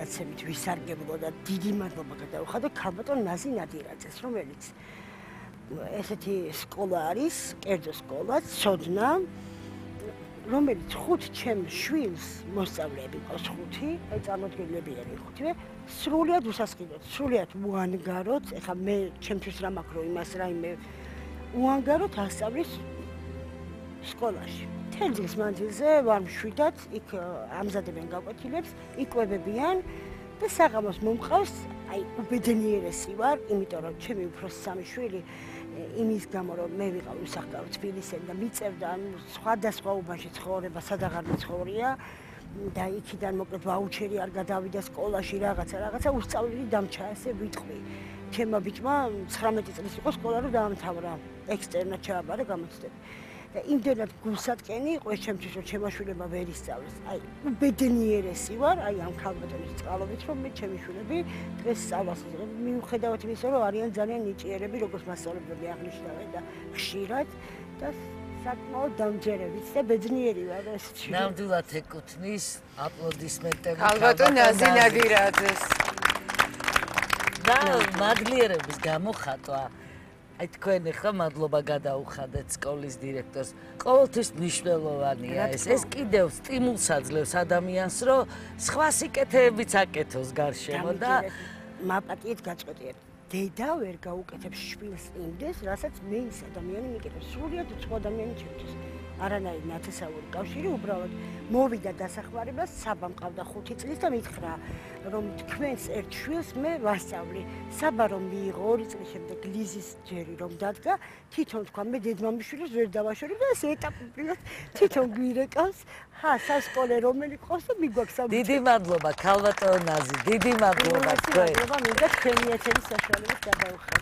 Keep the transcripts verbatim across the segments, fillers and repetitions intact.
გადაცემით ვისარგებლო და დიდი მადლობა გადავხადო ქალბატონ ნაზი ნადირაძეს, რომელიც ესეთი სკოლა არის, კერძო სკოლა, ცოდნა, რომელიც ხუთ ჩემ შვილს მოსწავლეები ყავს ხუთი, აი წარმოდგენილებიანი ხუთივე, სრულიად უსასყიდოთ, სრულიად უანგაროთ, ეხლა მე ჩემთვის რა მაქვს რომ იმას რაიმე უანგაროთ ასწავლის სკოლაში. მთელ დღის მანძილზე ვარ მშვიდად, იქ ამზადებენ გაკვეთილებს, იკვებებიან და საღამოს მომყავს, აი უბედნიერესი ვარ, იმიტომ რომ ჩემი უფროსი სამი შვილი იმის გამო რომ მე ვიყავ უსახლკარო თბილისიდან და მიწევდა სხვადასხვა უბანში ცხოვრება, სადაღარ მიცხოვრია და იქიდან მოკლედ ვაუჩერი არ გადავიდა სკოლაში რაღაცა რაღაცა უსწავლელი დამჩა ასე ვიტყვი. ჩემმა ბიჭმა ცხრამეტი წლის იყო სკოლა რომ დაამთავრა, ექსტერნად ჩააბარა გამოცდები. და იმდენად გულსატკენი იყო ეს ჩემთვის რომ ჩემმა შვილებმა ვერ ისწავლეს. აი უბედნიერესი ვარ, აი ამ ქალბატონის წყალობით რომ მე ჩემი შვილები დღეს სწავლას იღებენ, მიუხედავად იმისა რომ არიან ძალიან ნიჭიერები, როგორც მასწავლებლები აღნიშნავენ და ხშირად და საკმაოდ დამჯერებით და ბედნიერი ვარ ესეთი. ნამდვილად ეკუთვნის აპლოდისმენტები ქალბატონ ნაზი ნადირაძეს. და მადლიერების გამოხატვა. აი თქვენ ახლა მადლობა გადაუხადეთ სკოლის დირექტორს. ყოველთვის მნიშვნელოვანია ეს. ეს კიდევ სტიმულს აძლევს ადამიანს, რომ სხვა სიკეთეებიც აკეთოს გარშემო და მაპატიეთ გაწყვეტიეთ. დედა ვერ გაუკეთებს შვილს იმდეს, რასაც მე ის ადამიანი მიკეთებს. სრულიად უცხო ადამიანი ჩემთვის. არანაირი ნათესაური კავშირი, უბრალოდ მოვიდა დასახმარებლად, საბა მყავდა ხუთი წლის და მითხრა, რომ თქვენს ერთ შვილს მე ვასწავლი. საბა რომ მიიღო ორი წლის შემდეგ ლიზის ჯერი რომ დადგა, თვითონ თქვა მე დედმამიშვილს ვერ დავაშორებ და ეს ეტაპობრივად თვითონ გვირეკავს. ხა, სასკოლე რომელი ყავს და მიგვაქვს ამ. დიდი მადლობა ქალბატონ ნაზი, დიდი მადლობა თქვენ. მადლობა მინდა თქვენი ეთერის საშუალებით გადავხადო.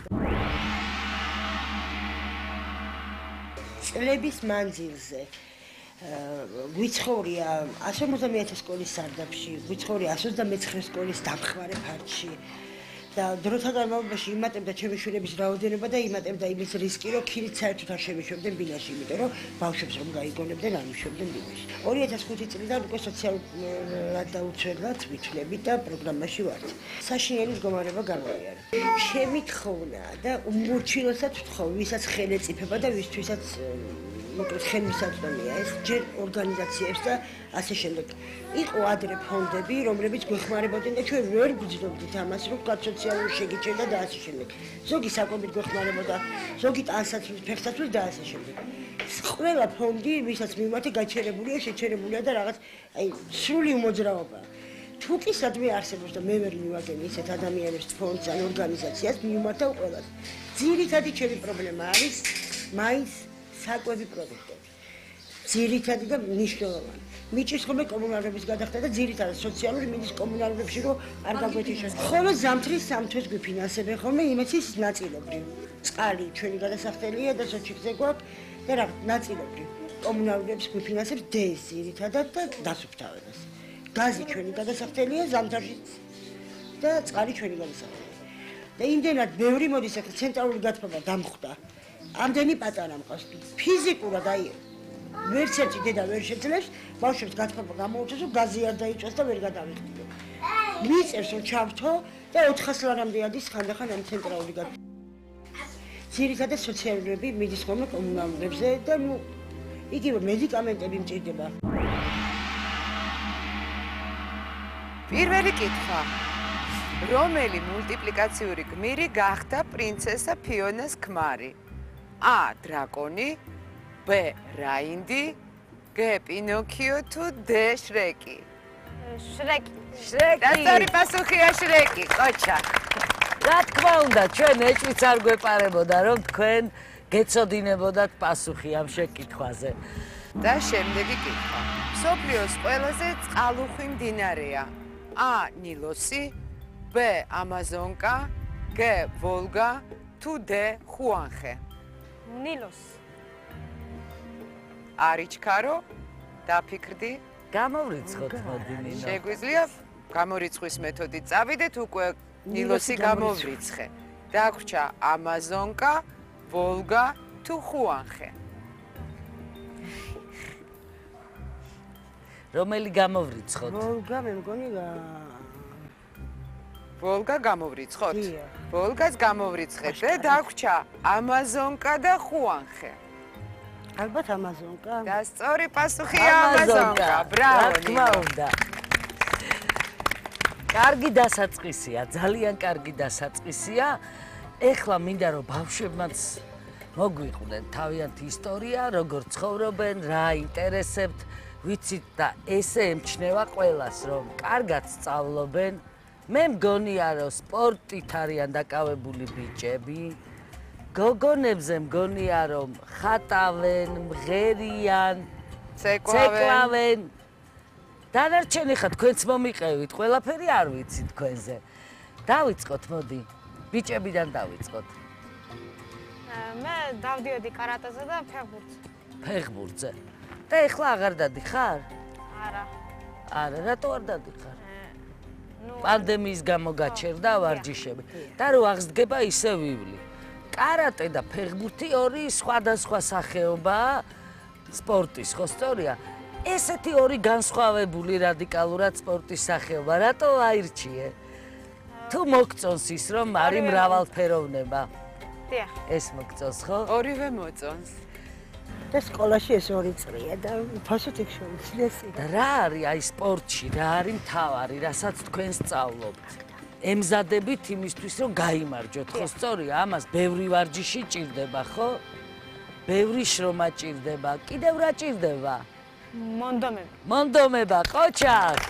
წლების მანძილზე გვიცხოვრია εκατს ორმოცდამეათე სკოლის სარდაფში, გვიცხოვრია εκατს ოცდამეცხრე სკოლის დამხმარე ფარდში და დროთა განმავლობაში იმატებდა ჩემი შვილების რაოდენობა და იმატებდა იმის რისკი, რომ ქირით საერთოდ არ შემიშვებდნენ ბინაში, იმიტომ რომ ბავშვებს რომ გაიგონებდნენ, არ მიშვებდნენ ბინაში. ორი ათას ხუთი წლიდან უკვე სოციალურად დაუცველად ვითვლებით და პროგრამაში ვართ. საშინელი მდგომარეობა გამოიარა. ჩემი თხოვნა და უმორჩილოსად ვთხოვ, ვისაც ხელი ეწიფება და ვისთვისაც მოკლედ ხელმისაწვდომია ეს ჯერ ორგანიზაციებს და ასე შემდეგ. იყო ადრე ფონდები, რომლებიც გვეხმარებოდნენ და ჩვენ ვერ გვძნობდით ამას, რომ ვთქვათ სოციალური შეგიჩერდა და ასე შემდეგ. ზოგი საკვებით გვეხმარებოდა, ზოგი ტანსაცმლის, ფეხსაცმლის და ასე შემდეგ. ყველა ფონდი, ვისაც მიმართე გაჩერებულია, შეჩერებულია და რაღაც აი სრული უმოძრაობა. თუ კი სადმე არსებობს და მე ვერ მივაგენ ისეთ ადამიანებს ფონდს ან ორგანიზაციას, მიმართავ ყველას. ძირითადი ჩემი პრობლემა არის მაინც საკვები პროდუქტები. ძირითადი და მნიშვნელოვანი. მიჭირს ხოლმე კომუნალურების გადახდა და ძირითადად სოციალური მინდის კომუნალურებში რომ არ გაგვეთიშოს. ხოლო ზამთრის სამთოს გვიფინანსებენ ხოლმე იმეთის ნაწილობრივ. წყალი ჩვენი გადასახდელია და სოჭიქზე გვაქვს და რა ნაწილობრივ. კომუნალურებს გვიფინანსებს დეის ძირითადად და დასუფთავებას. გაზი ჩვენი გადასახდელია ზამთარშიც და წყალი ჩვენი გადასახდელია. და იმდენად ბევრი მოდის ახლა ცენტრალური გათბობა დამხვდა. ამდენი პატარა მყავს. ფიზიკურად აი ვერც ერთი დედა ვერ შეძლებს ბავშვებს გათბობა გამოუწევს, რომ გაზი არ დაიწვეს და ვერ გადავიხდიდო. მიწევს რომ ჩავრთო და ოთხას ლარამდე ადის ხანდახან ამ ცენტრალური გათბობა. ძირითადად სოციალურები მიდის ხოლმე კომუნალურებზე და ნუ იგივე მედიკამენტები მჭირდება. პირველი კითხვა. რომელი მულტიპლიკაციური გმირი გახდა პრინცესა ფიონას ქმარი? A. დრაკონი, B. რაინდი, G. პინოქიო თუ D. შრეკი? შრეკი. შრეკი. და სწორი პასუხია შრეკი, კოჩა. რა თქმა უნდა, ჩვენ ეჭვიც არ გვეპარებოდა, რომ თქვენ გეცოდინებოდათ პასუხი ამ შეკითხვაზე. და შემდეგი კითხვა. მსოფლიოს ყველაზე წყალუხვი მდინარეა? A. ნილოსი, B. ამაზონკა, G. ვოლგა თუ D. ხუანხე? ნილოს. არიჩქარო, დაფიქრდი? გამოვრიცხოთ მოდი ნინო. შეგვიძლია გამორიცხვის მეთოდით წავიდეთ, უკვე ნილოსი გამოვრიცხე. დაგვრჩა ამაზონკა, ვოლგა თუ ხუანხე? რომელი გამოვრიცხოთ? ვოლგა მე მგონი ვოლგა გამოვრიცხოთ? დიახ. ვოლგას გამოვრიცხეთ და დაგვრჩა ამაზონკა და ხუანხე. ალბათ ამაზონკა. და სწორი პასუხია ამაზონკა. ბრავო, რა თქმა ნინო. უნდა. კარგი დასაწყისია, ძალიან კარგი დასაწყისია. ეხლა მინდა რომ ბავშვებმაც მოგვიყვნენ თავიანთი ისტორია, როგორ ცხოვრობენ, რა აინტერესებთ, ვიცით და ესე ემჩნევა ყველას, რომ კარგად სწავლობენ. მე მგონია, რომ სპორტით არიან დაკავებული ბიჭები. გოგონებზე მგონია, რომ ხატავენ, მღერიან, ცეკვავენ. დანარჩენი ხა თქვენც მომიყევით, ყველაფერი არ ვიცი თქვენზე. დავიწყოთ, მოდი. ბიჭებიდან დავიწყოთ. მე დავდიოდი კარატეზე და ფეხბურთზე. ფეხბურთზე. და ეხლა აღარ დადიხარ? არა. არა, რატო არ დადიხარ? ნუ პანდემიის გამო გაჩერდა ვარჯიშები. და რო აღსდგება ისე ვივლი. კარატე და ფეხბურთი ორი სხვადასხვა სახეობაა სპორტის, ხო სწორია? ესეთი ორი განსხვავებული რადიკალურად სპორტის სახეობა, რატო აირჩიე? თუ მოგწონს ის, რომ არის მრავალფეროვნება. დიახ. ეს მოგწონს, ხო? ორივე მოწონს. და სკოლაში ეს ორი წრია და უფასოდ იქ შევიცვლესი. და რა არის აი სპორტში, რა არის მთავარი, რასაც თქვენ სწავლობთ? ემზადებით იმისთვის, რომ გაიმარჯოთ, ხო სწორია? ამას ბევრი ვარჯიში ჭირდება, ხო? ბევრი შრომა ჭირდება, კიდევ რა ჭირდება? მონდომები. მონდომება, ყოჩახ.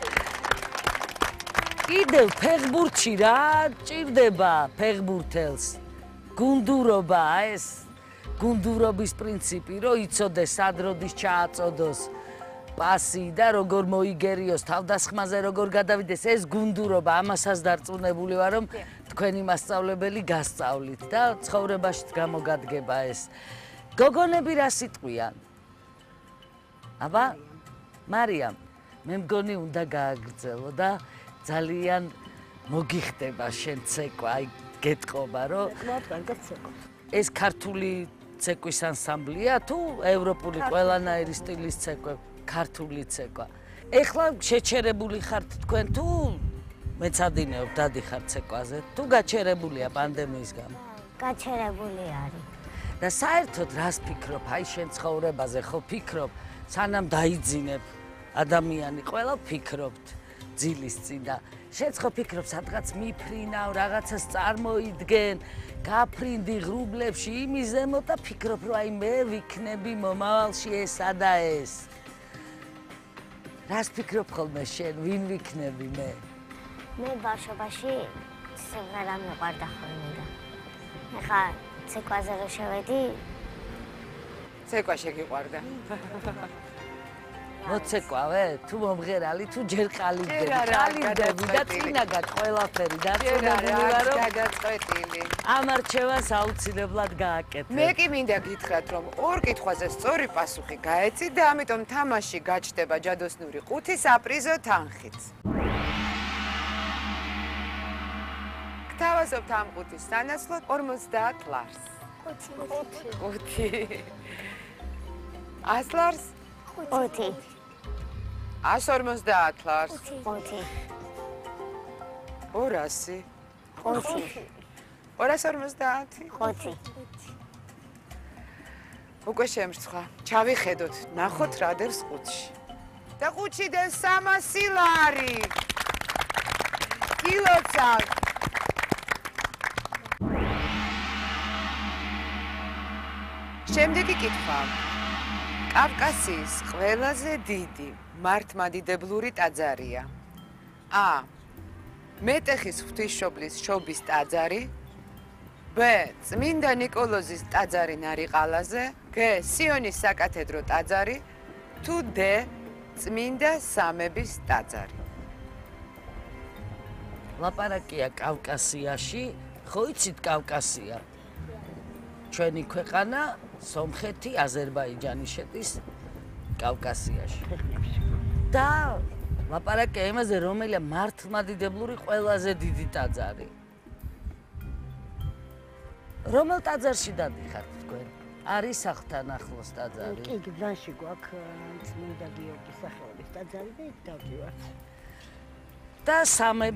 კიდევ ფეხბურთში რა ჭირდება ფეხბურთელს? გუნდურობა, ეს გუნდურობის პრინციპი, რომ იცოდეს სად როდის ჩააწოდოს პასი და როგორ მოიგერიოს, თავდასხმაზე როგორ გადავიდეს, ეს გუნდურობა, ამასაც დარწმუნებული ვარ, რომ თქვენი მასწავლებელი გასწავლით და ცხოვრებაშიც გამოგადგება ეს. გოგონები რა სიტყვიან? აბა, მარიამ, მე მგონი უნდა გააგრძელო და ძალიან მოგიხდება შენ ცეკვა, აი გეტყობა, რომ მოკლედ კარგად ცეკვა. ეს ქართული ცეკვის ანსამბლია თუ ევროპული ყველანაირი სტილის ცეკვა, ქართული ცეკვა. ეხლა შეჩერებული ხართ თქვენ თუ მეცადინეობ დადიხარ ცეკვაზე, თუ გაჩერებულია პანდემიის გამო? გაჩერებული არის. და საერთოდ რას ფიქრობ, აი შენ ცხოვრებაზე ხო ფიქრობ, სანამ დაიძინებ ადამიანი, ყველა ფიქრობთ ძილის წინ და შენც ხო ფიქრობ, სადღაც მიფრინავ, რაღაცას წარმოიდგენ, გაფრინდი ღრუბლებში იმის ზემოთ და ფიქრობ, რომ აი მე ვიქნები მომავალში ესა და ეს. რას ფიქრობ ხოლმე შენ, ვინ ვიქნები მე? მე ბავშვობაში სიმღერა მიყვარდა ხოლმე და ეხლა ცეკვაზე რო შევედი, ცეკვა შეგიყვარდა. მოცეკვავე, თუ მომღერალი, თუ ჯერ ყალიბდები, ჯერ არა, ყალიბდები და გადაწყვეტილი. წინა გაქვს ყველაფერი, ჯერ დარწმუნებული ვარ, არის რომ გადაწყვეტილი. ამ არჩევას აუცილებლად გააკეთებ. მე კი მინდა გითხრათ, რომ ორ კითხვაზე სწორი პასუხი გაეცით და ამიტომ თამაში გაჩნდება ჯადოსნური ხუთი საპრიზო თანხით. გთავაზობთ ამ ხუთის სანაცვლოდ ორმოცდაათ ლარს. ხუთი. ას ლარს? ოთი, ას ორმოცდაათ ლარს. ოთი, ორასი. ოთი, ორას ორმოცდაათი. ოთი. უკვე შემრცხვა. ჩავიხედოთ, ნახოთ რა დევს ხუთში. და ხუთშიდან სამასი ლარი. კილოცავ. შემდეგი კითხვა. კავკასიის ყველაზე დიდი მართლმადიდებლური ტაძარია. A. მეტეხის ღვთისმშობლის შობის ტაძარი. B. წმინდა ნიკოლოზის ტაძარი ნარიყალაზე. G. სიონის საკათედრო ტაძარი. თუ D. წმინდა სამების ტაძარი. ლაპარაკია კავკასიაში, ხო იცით კავკასია? ჩვენი ქვეყანა, სომხეთი, აზერბაიჯანი შედის კავკასიაში. და ლაპარაკია იმაზე, რომელია მართლმადიდებლური ყველაზე დიდი ტაძარი. რომელ ტაძარში დადიხართ თქვენ? არის სახლთან ახლოს ტაძარი. კი, გზაში გვაქვს წმინდა გიორგის სახელობის ტაძარი და იქ დავდივართ. და სამების